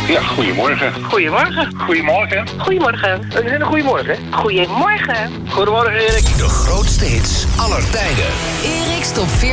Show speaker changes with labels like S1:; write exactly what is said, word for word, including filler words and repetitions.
S1: Ja, goedemorgen.
S2: Goedemorgen.
S1: Goedemorgen.
S2: Goedemorgen.
S1: Een hele goedemorgen.
S2: Goedemorgen.
S1: Goedemorgen, Erik.
S3: De grootste hits aller tijden.
S4: Erik's Top veertig.